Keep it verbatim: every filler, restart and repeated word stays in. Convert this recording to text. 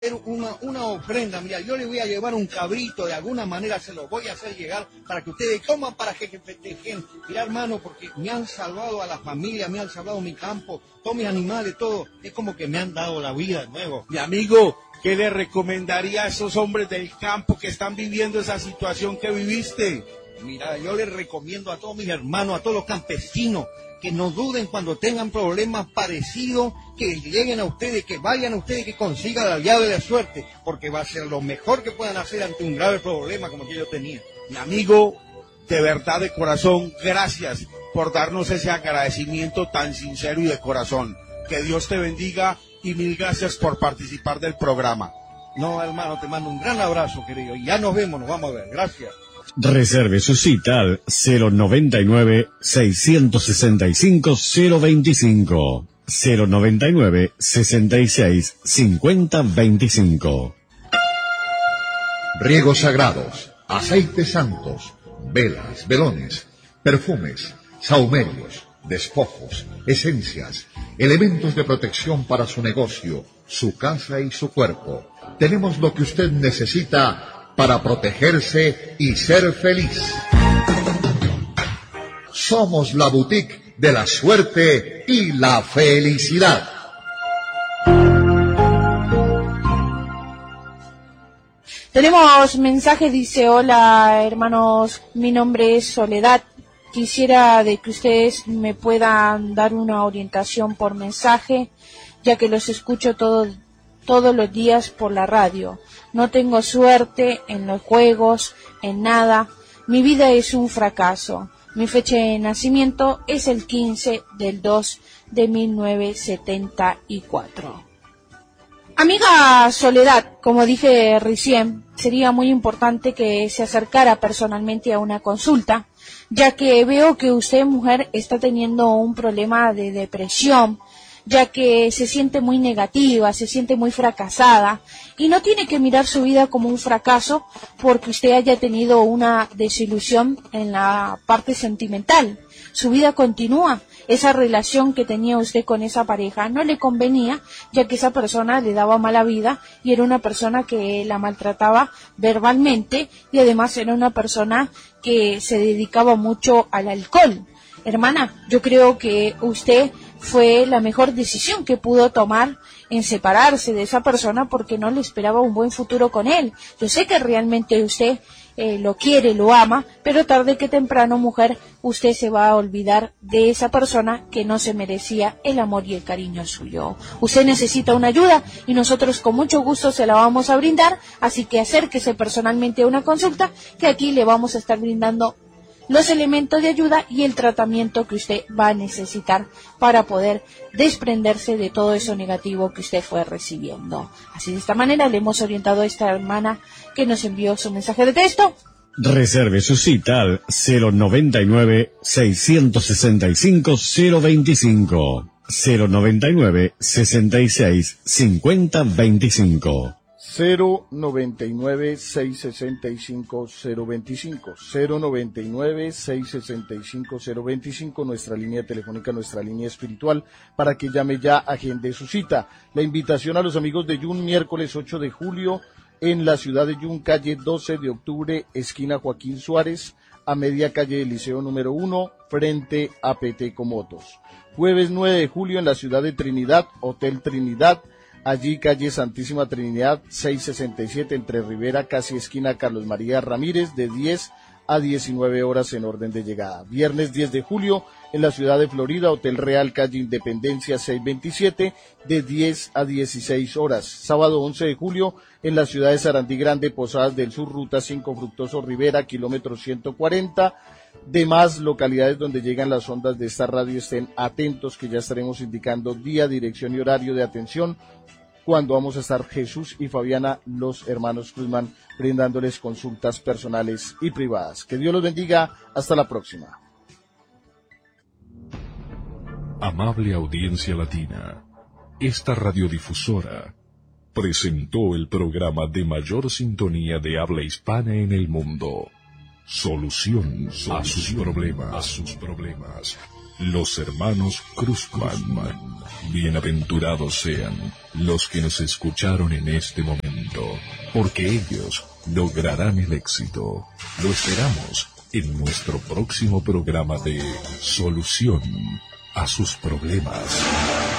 Una, una ofrenda, mira, yo le voy a llevar un cabrito, de alguna manera se lo voy a hacer llegar para que ustedes coman, para que, que festejen. Mira, hermano, porque me han salvado a la familia, me han salvado mi campo, todos mis animales, todo. Es como que me han dado la vida de nuevo. Mi amigo, ¿qué le recomendaría a esos hombres del campo que están viviendo esa situación que viviste? Mira, yo les recomiendo a todos mis hermanos, a todos los campesinos, que no duden cuando tengan problemas parecidos, que lleguen a ustedes, que vayan a ustedes, que consigan la llave de la suerte, porque va a ser lo mejor que puedan hacer ante un grave problema como que yo tenía. Mi amigo, de verdad, de corazón, gracias por darnos ese agradecimiento tan sincero y de corazón. Que Dios te bendiga y mil gracias por participar del programa. No, hermano, te mando un gran abrazo, querido, y ya nos vemos, nos vamos a ver. Gracias. Reserve su cita al cero noventa y nueve, seiscientos sesenta y cinco, cero veinticinco, cero noventa y nueve, sesenta y seis, cincuenta veinticinco. Riegos sagrados, aceites santos, velas, velones, perfumes, sahumerios, despojos, esencias, elementos de protección para su negocio, su casa y su cuerpo. Tenemos lo que usted necesita para protegerse y ser feliz. Somos la boutique de la suerte y la felicidad. Tenemos mensaje, dice: hola hermanos, mi nombre es Soledad. Quisiera de que ustedes me puedan dar una orientación por mensaje, ya que los escucho todo, todos los días por la radio. No tengo suerte en los juegos, en nada. Mi vida es un fracaso. Mi fecha de nacimiento es el quince del dos de mil novecientos setenta y cuatro. Amiga Soledad, como dije recién, sería muy importante que se acercara personalmente a una consulta, ya que veo que usted, mujer, está teniendo un problema de depresión, ya que se siente muy negativa, se siente muy fracasada, y no tiene que mirar su vida como un fracaso porque usted haya tenido una desilusión en la parte sentimental. Su vida continúa. Esa relación que tenía usted con esa pareja no le convenía, ya que esa persona le daba mala vida y era una persona que la maltrataba verbalmente, y además era una persona que se dedicaba mucho al alcohol. Hermana, yo creo que usted fue la mejor decisión que pudo tomar en separarse de esa persona, porque no le esperaba un buen futuro con él. Yo sé que realmente usted eh, lo quiere, lo ama, pero tarde que temprano, mujer, usted se va a olvidar de esa persona que no se merecía el amor y el cariño suyo. Usted necesita una ayuda y nosotros con mucho gusto se la vamos a brindar, así que acérquese personalmente a una consulta, que aquí le vamos a estar brindando los elementos de ayuda y el tratamiento que usted va a necesitar para poder desprenderse de todo eso negativo que usted fue recibiendo. Así, de esta manera le hemos orientado a esta hermana que nos envió su mensaje de texto. Reserve su cita al cero noventa y nueve, seiscientos sesenta y cinco, cero veinticinco, cero noventa y nueve, sesenta y seis, cincuenta veinticinco. cero noventa y nueve, seiscientos sesenta y cinco, cero veinticinco, cero noventa y nueve, seiscientos sesenta y cinco, cero veinticinco, nuestra línea telefónica, nuestra línea espiritual, para que llame ya, agende su cita. La invitación a los amigos de Yun, miércoles ocho de julio, en la ciudad de Yun, calle doce de octubre, esquina Joaquín Suárez, a media calle del Liceo número uno, frente a Peteco Motos. Jueves nueve de julio, en la ciudad de Trinidad, Hotel Trinidad, allí calle Santísima Trinidad seiscientos sesenta y siete, entre Rivera, casi esquina Carlos María Ramírez, de diez a diecinueve horas en orden de llegada. Viernes diez de julio, en la ciudad de Florida, Hotel Real, calle Independencia seiscientos veintisiete, de diez a dieciséis horas. Sábado once de julio, en la ciudad de Sarandí Grande, Posadas del Sur, ruta cinco, Fructuoso Rivera, kilómetro ciento cuarenta. Demás localidades donde llegan las ondas de esta radio, estén atentos, que ya estaremos indicando día, dirección y horario de atención cuando vamos a estar Jesús y Fabiana, los hermanos Cruzman, brindándoles consultas personales y privadas. Que Dios los bendiga. Hasta la próxima. Amable audiencia latina, esta radiodifusora presentó el programa de mayor sintonía de habla hispana en el mundo. Solución a sus problemas, a sus problemas. los hermanos Cruzman. Bienaventurados sean los que nos escucharon en este momento, porque ellos lograrán el éxito. Lo esperamos en nuestro próximo programa de Solución a sus problemas.